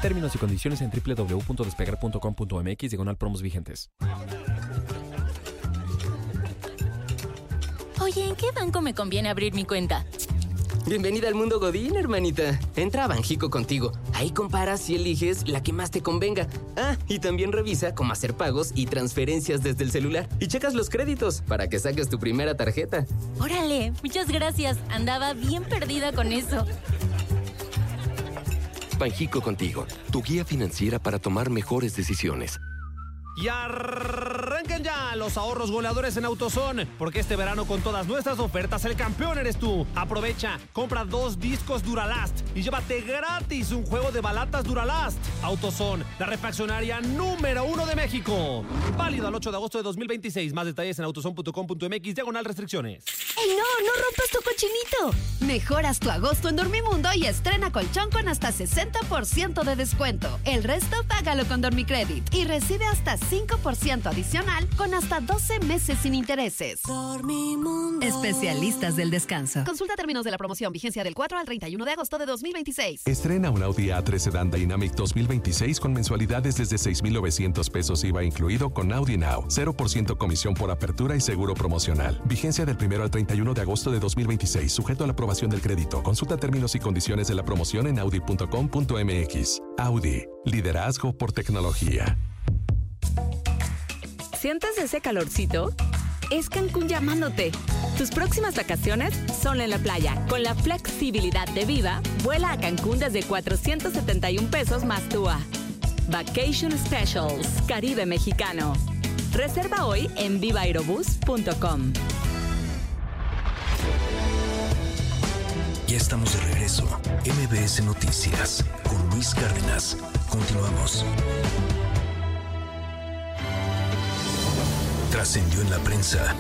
Términos y condiciones en www.despegar.com.mx/promos vigentes. Oye, ¿en qué banco me conviene abrir mi cuenta? Bienvenida al mundo Godín, hermanita. Entra a Banjico Contigo. Ahí comparas y eliges la que más te convenga. Ah, y también revisa cómo hacer pagos y transferencias desde el celular. Y checas los créditos para que saques tu primera tarjeta. Órale, muchas gracias. Andaba bien perdida con eso. Banjico Contigo, tu guía financiera para tomar mejores decisiones. Y arranquen ya los ahorros goleadores en AutoZone, porque este verano con todas nuestras ofertas el campeón eres tú. Aprovecha, compra 2 discos Duralast y llévate gratis un juego de balatas Duralast. AutoZone, la refaccionaria número 1 de México. Válido al 8 de agosto de 2026. Más detalles en autozone.com.mx/restricciones. ¡Ey, no rompas tu cochinito! Mejoras tu agosto en Dormimundo y estrena colchón con hasta 60% de descuento. El resto págalo con Dormicredit y recibe hasta 5% adicional con hasta 12 meses sin intereses. Dormimundo. Especialistas del descanso. Consulta términos de la promoción. Vigencia del 4 al 31 de agosto de 2026. Estrena un Audi A3 Sedan Dynamic 2026 con mensualidades desde 6,900 pesos IVA incluido con Audi Now. 0% comisión por apertura y seguro promocional. Vigencia del 1 al 31 de agosto de 2026. Sujeto a la aprobación del crédito. Consulta términos y condiciones de la promoción en audi.com.mx. Audi. Liderazgo por tecnología. ¿Sientes ese calorcito? Es Cancún llamándote. Tus próximas vacaciones son en la playa. Con la flexibilidad de Viva, vuela a Cancún desde 471 pesos más TUA. Vacation Specials, Caribe Mexicano. Reserva hoy en vivaaerobus.com. Ya estamos de regreso. MBS Noticias con Luis Cárdenas. Continuamos. Trascendió en la prensa.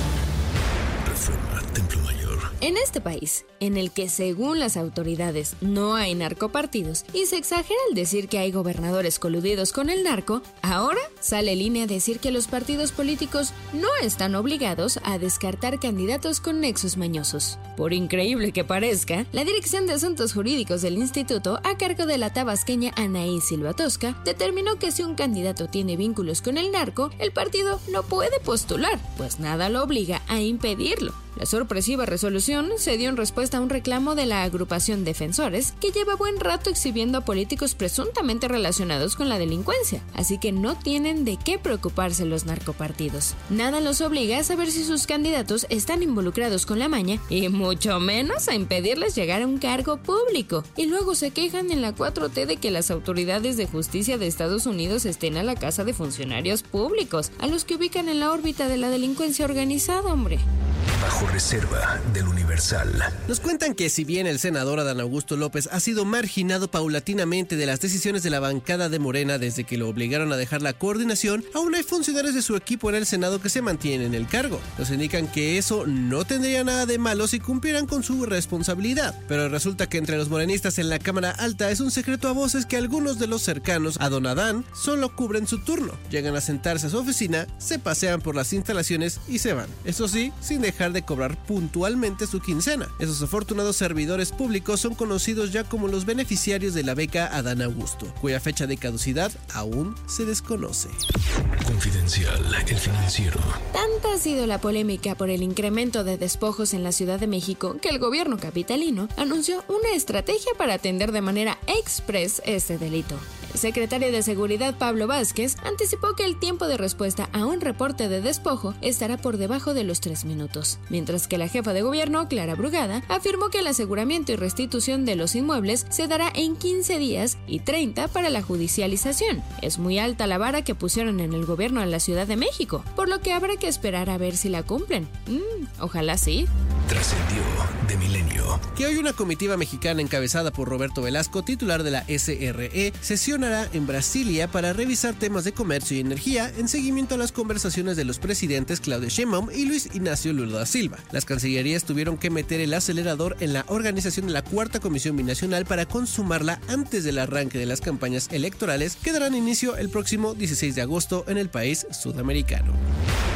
Reforma, Templo Mayor. En este país, en el que según las autoridades no hay narcopartidos y se exagera al decir que hay gobernadores coludidos con el narco, ahora sale línea a decir que los partidos políticos no están obligados a descartar candidatos con nexos mañosos. Por increíble que parezca, la Dirección de Asuntos Jurídicos del Instituto, a cargo de la tabasqueña Anaí Silva Tosca, determinó que si un candidato tiene vínculos con el narco, el partido no puede postular, pues nada lo obliga a impedirlo. La sorpresiva resolución se dio en respuesta a un reclamo de la agrupación Defensores, que lleva buen rato exhibiendo a políticos presuntamente relacionados con la delincuencia, así que no tienen de qué preocuparse los narcopartidos. Nada los obliga a saber si sus candidatos están involucrados con la maña, y mucho menos a impedirles llegar a un cargo público. Y luego se quejan en la 4T de que las autoridades de justicia de Estados Unidos estén a la casa de funcionarios públicos, a los que ubican en la órbita de la delincuencia organizada, hombre. Bajo reserva del Universal. Nos cuentan que si bien el senador Adán Augusto López ha sido marginado paulatinamente de las decisiones de la bancada de Morena desde que lo obligaron a dejar la coordinación, aún hay funcionarios de su equipo en el Senado que se mantienen en el cargo. Nos indican que eso no tendría nada de malo si cumplieran con su responsabilidad, pero resulta que entre los morenistas en la Cámara Alta es un secreto a voces que algunos de los cercanos a don Adán solo cubren su turno, llegan a sentarse a su oficina, se pasean por las instalaciones y se van. Eso sí, sin dejar de cobrar puntualmente su quincena. Esos afortunados servidores públicos son conocidos ya como los beneficiarios de la beca Adán Augusto, cuya fecha de caducidad aún se desconoce. Confidencial, el financiero. Tanta ha sido la polémica por el incremento de despojos en la Ciudad de México que el gobierno capitalino anunció una estrategia para atender de manera express este delito. El secretario de Seguridad, Pablo Vázquez, anticipó que el tiempo de respuesta a un reporte de despojo estará por debajo de los 3 minutos, mientras que la jefa de gobierno, Clara Brugada, afirmó que el aseguramiento y restitución de los inmuebles se dará en 15 días y 30 para la judicialización. Es muy alta la vara que pusieron en el gobierno en la Ciudad de México, por lo que habrá que esperar a ver si la cumplen. Ojalá sí. Trascendió de Milenio. Que hoy una comitiva mexicana encabezada por Roberto Velasco, titular de la SRE, sesionará en Brasilia para revisar temas de comercio y energía en seguimiento a las conversaciones de los presidentes Claudia Sheinbaum y Luis Ignacio Lula da Silva. Las cancillerías tuvieron que meter el acelerador en la organización de la Cuarta Comisión Binacional para consumarla antes del arranque de las campañas electorales que darán inicio el próximo 16 de agosto en el país sudamericano.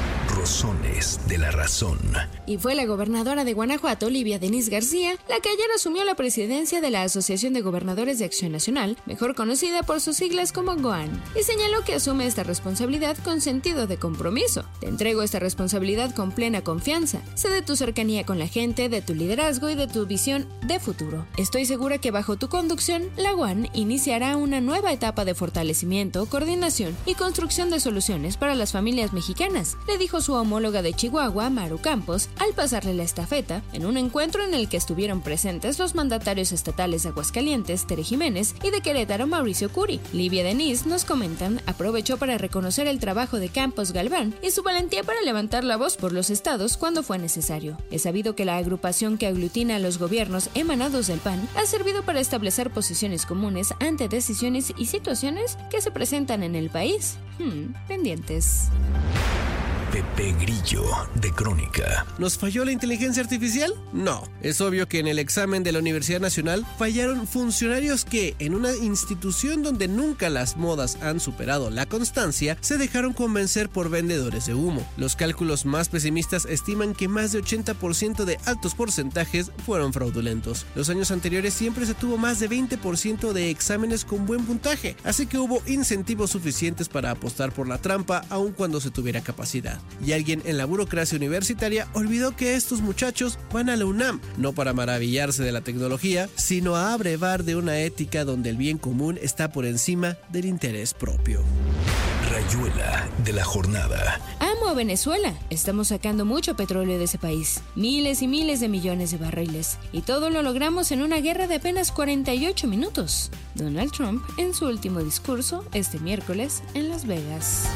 Los sones de la razón. Y fue la gobernadora de Guanajuato, Livia Denis García, la que ayer asumió la presidencia de la Asociación de Gobernadores de Acción Nacional, mejor conocida por sus siglas como GOAN, y señaló que asume esta responsabilidad con sentido de compromiso. Te entrego esta responsabilidad con plena confianza. Sé de tu cercanía con la gente, de tu liderazgo y de tu visión de futuro. Estoy segura que bajo tu conducción, la GOAN iniciará una nueva etapa de fortalecimiento, coordinación y construcción de soluciones para las familias mexicanas, le dijo su homóloga de Chihuahua, Maru Campos, al pasarle la estafeta en un encuentro en el que estuvieron presentes los mandatarios estatales de Aguascalientes, Tere Jiménez, y de Querétaro, Mauricio Curi. Livia Denis, nos comentan, aprovechó para reconocer el trabajo de Campos Galván y su valentía para levantar la voz por los estados cuando fue necesario. Es sabido que la agrupación que aglutina a los gobiernos emanados del PAN ha servido para establecer posiciones comunes ante decisiones y situaciones que se presentan en el país. Pendientes. Pepe Grillo, de Crónica. ¿Nos falló la inteligencia artificial? No. Es obvio que en el examen de la Universidad Nacional fallaron funcionarios que, en una institución donde nunca las modas han superado la constancia, se dejaron convencer por vendedores de humo. Los cálculos más pesimistas estiman que más de 80% de altos porcentajes fueron fraudulentos. Los años anteriores siempre se tuvo más de 20% de exámenes con buen puntaje, así que hubo incentivos suficientes para apostar por la trampa aun cuando se tuviera capacidad. Y alguien en la burocracia universitaria olvidó que estos muchachos van a la UNAM, no para maravillarse de la tecnología, sino a abrevar de una ética donde el bien común está por encima del interés propio. Rayuela de la jornada. Amo a Venezuela. Estamos sacando mucho petróleo de ese país. Miles y miles de millones de barriles. Y todo lo logramos en una guerra de apenas 48 minutos. Donald Trump en su último discurso este miércoles en Las Vegas.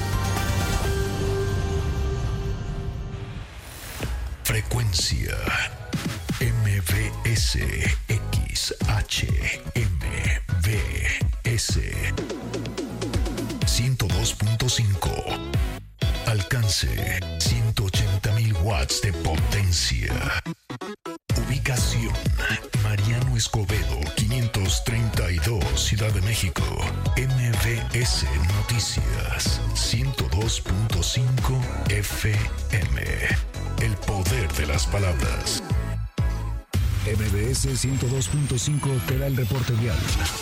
Frecuencia MBS XHMBS 102.5. Alcance 180,000 watts de potencia. Ubicación Mariano Escobedo 532, Ciudad de México. MBS Noticias 102.5 FM. El poder de las palabras. MBS 102.5 te da el reporte vial.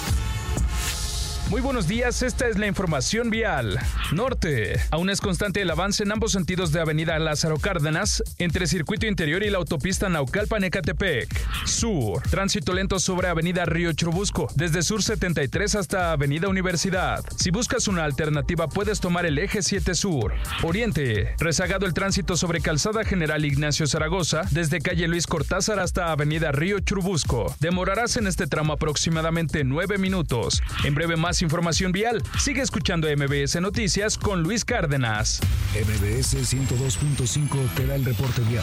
Muy buenos días, esta es la información vial. Norte. Aún es constante el avance en ambos sentidos de avenida Lázaro Cárdenas, entre Circuito Interior y la autopista Naucalpan-Ecatepec. Sur. Tránsito lento sobre avenida Río Churubusco, desde Sur 73 hasta avenida Universidad. Si buscas una alternativa, puedes tomar el eje 7 Sur. Oriente. Rezagado el tránsito sobre Calzada General Ignacio Zaragoza, desde calle Luis Cortázar hasta avenida Río Churubusco. Demorarás en este tramo aproximadamente 9 minutos. En breve más información vial. Sigue escuchando MBS Noticias con Luis Cárdenas. MBS 102.5 te da el reporte vial.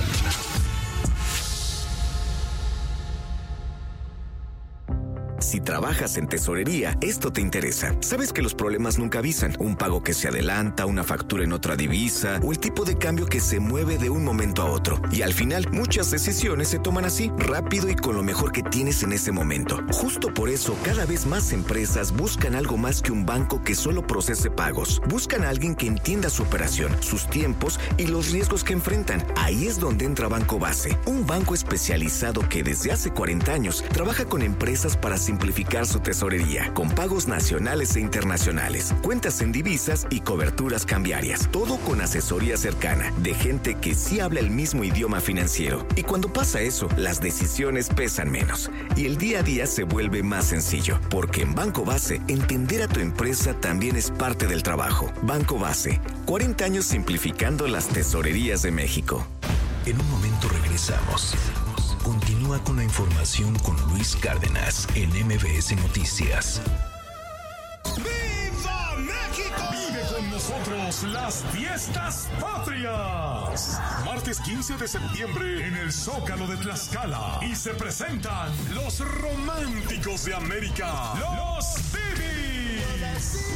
Si trabajas en tesorería, esto te interesa. Sabes que los problemas nunca avisan. Un pago que se adelanta, una factura en otra divisa o el tipo de cambio que se mueve de un momento a otro. Y al final, muchas decisiones se toman así, rápido y con lo mejor que tienes en ese momento. Justo por eso, cada vez más empresas buscan algo más que un banco que solo procese pagos. Buscan a alguien que entienda su operación, sus tiempos y los riesgos que enfrentan. Ahí es donde entra Banco Base, un banco especializado que desde hace 40 años trabaja con empresas para simplificar su tesorería, con pagos nacionales e internacionales, cuentas en divisas y coberturas cambiarias. Todo con asesoría cercana, de gente que sí habla el mismo idioma financiero. Y cuando pasa eso, las decisiones pesan menos y el día a día se vuelve más sencillo, porque en Banco Base, entender a tu empresa también es parte del trabajo. Banco Base, 40 años simplificando las tesorerías de México. En un momento regresamos. Continúa con la información con Luis Cárdenas en MBS Noticias. ¡Viva México! Vive con nosotros las fiestas patrias. Martes 15 de septiembre en el Zócalo de Tlaxcala. Y se presentan los románticos de América, los Bibis.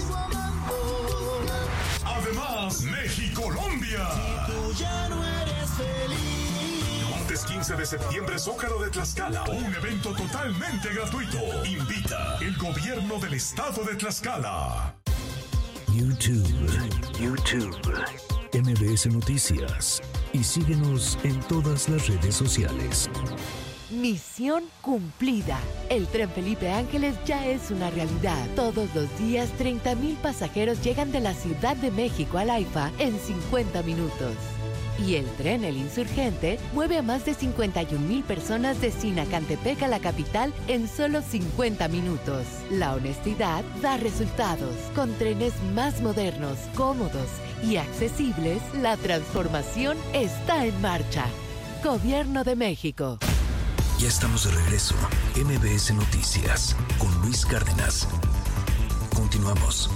Además, México-Colombia. Si tú ya no eres feliz. Martes 15 de septiembre, Zócalo de Tlaxcala. Un evento totalmente gratuito. Invita el gobierno del estado de Tlaxcala. YouTube. MBS Noticias y síguenos en todas las redes sociales. Misión cumplida. El tren Felipe Ángeles ya es una realidad. Todos los días 30,000 pasajeros llegan de la Ciudad de México al AIFA en 50 minutos. Y el tren El Insurgente mueve a más de 51,000 personas de Sinacantepec a la capital en solo 50 minutos. La honestidad da resultados. Con trenes más modernos, cómodos y accesibles, la transformación está en marcha. Gobierno de México. Ya estamos de regreso. MBS Noticias con Luis Cárdenas. Continuamos.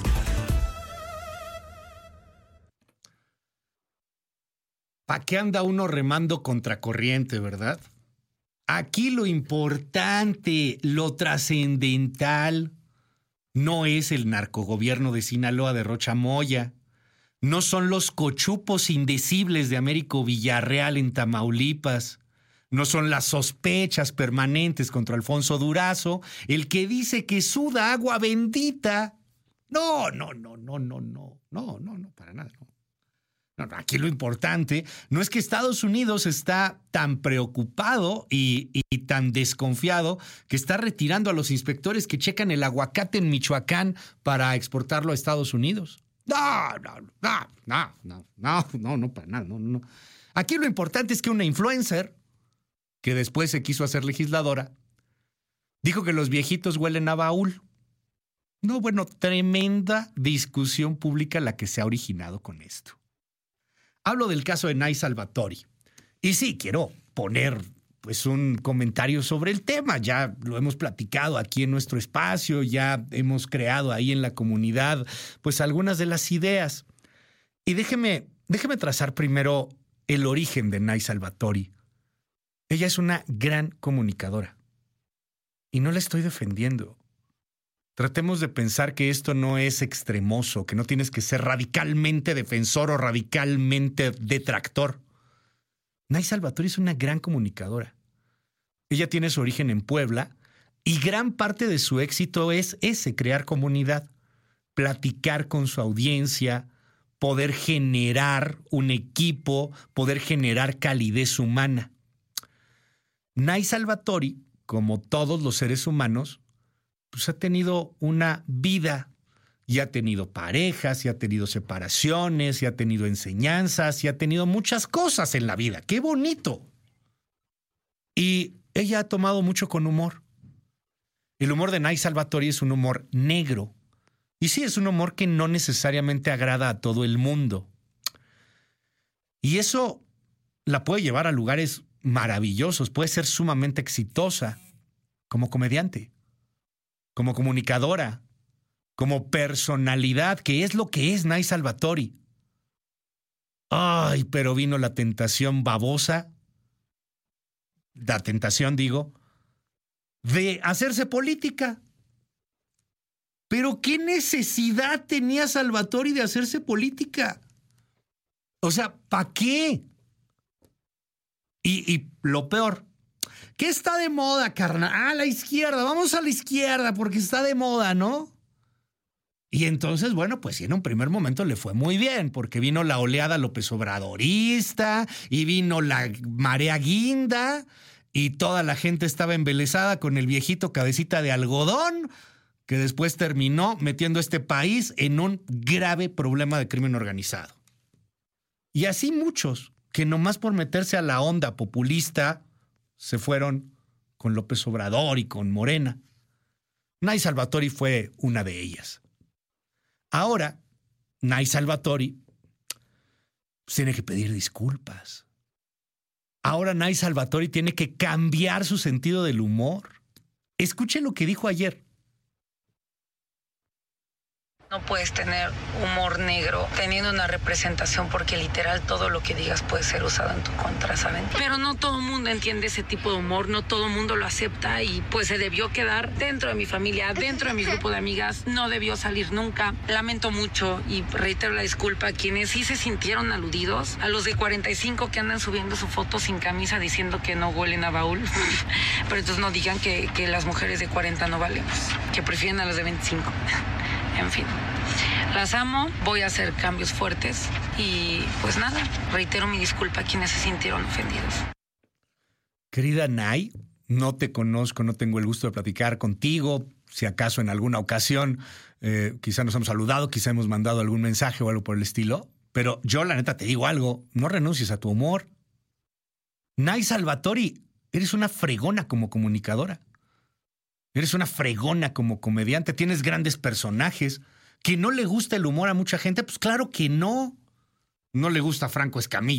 ¿Para qué anda uno remando contracorriente, verdad? Aquí lo importante, lo trascendental, no es el narcogobierno de Sinaloa de Rocha Moya, no son los cochupos indecibles de Américo Villarreal en Tamaulipas, no son las sospechas permanentes contra Alfonso Durazo, el que dice que suda agua bendita. No, para nada, no. No, aquí lo importante no es que Estados Unidos está tan preocupado y tan desconfiado que está retirando a los inspectores que checan el aguacate en Michoacán para exportarlo a Estados Unidos. No, para nada, no. Aquí lo importante es que una influencer, que después se quiso hacer legisladora, dijo que los viejitos huelen a baúl. No, bueno, tremenda discusión pública la que se ha originado con esto. Hablo del caso de Nay Salvatori. Y sí, quiero poner pues un comentario sobre el tema. Ya lo hemos platicado aquí en nuestro espacio, ya hemos creado ahí en la comunidad pues algunas de las ideas. Y déjeme trazar primero el origen de Nay Salvatori. Ella es una gran comunicadora. Y no la estoy defendiendo. Tratemos de pensar que esto no es extremoso, que no tienes que ser radicalmente defensor o radicalmente detractor. Nay Salvatori es una gran comunicadora. Ella tiene su origen en Puebla y gran parte de su éxito es crear comunidad, platicar con su audiencia, poder generar un equipo, poder generar calidez humana. Nay Salvatori, como todos los seres humanos, pues ha tenido una vida y ha tenido parejas, y ha tenido separaciones, y ha tenido enseñanzas, y ha tenido muchas cosas en la vida. ¡Qué bonito! Y ella ha tomado mucho con humor. El humor de Nay Salvatori es un humor negro. Y sí, es un humor que no necesariamente agrada a todo el mundo. Y eso la puede llevar a lugares maravillosos. Puede ser sumamente exitosa como comediante, como comunicadora, como personalidad, que es lo que es Nay Salvatori. Ay, pero vino la tentación babosa, de hacerse política. Pero ¿qué necesidad tenía Salvatori de hacerse política? O sea, ¿para qué? Y lo peor, ¿qué está de moda, carnal? La izquierda, vamos a la izquierda porque está de moda, ¿no? Y entonces, bueno, pues sí, en un primer momento le fue muy bien porque vino la oleada López Obradorista y vino la marea guinda y toda la gente estaba embelesada con el viejito cabecita de algodón que después terminó metiendo a este país en un grave problema de crimen organizado. Y así muchos que nomás por meterse a la onda populista se fueron con López Obrador y con Morena. Nay Salvatori fue una de ellas. Ahora, Nay Salvatori tiene que pedir disculpas. Ahora Nay Salvatori tiene que cambiar su sentido del humor. Escuche lo que dijo ayer. No puedes tener humor negro teniendo una representación porque literal todo lo que digas puede ser usado en tu contra, ¿saben? Pero no todo el mundo entiende ese tipo de humor, no todo el mundo lo acepta y pues se debió quedar dentro de mi familia, dentro de mi grupo de amigas, no debió salir nunca. Lamento mucho y reitero la disculpa a quienes sí se sintieron aludidos, a los de 45 que andan subiendo su foto sin camisa diciendo que no huelen a baúl, pero entonces no digan que las mujeres de 40 no valemos, que prefieren a las de 25. En fin, las amo, voy a hacer cambios fuertes y pues nada, reitero mi disculpa a quienes se sintieron ofendidos. Querida Nay, no te conozco, no tengo el gusto de platicar contigo. Si acaso en alguna ocasión quizá nos hemos saludado, quizá hemos mandado algún mensaje o algo por el estilo. Pero yo, la neta, te digo algo. No renuncies a tu humor. Nay Salvatori, eres una fregona como comunicadora. Eres una fregona como comediante. Tienes grandes personajes. ¿Que no le gusta el humor a mucha gente? Pues claro que no. No le gusta Franco Escamilla.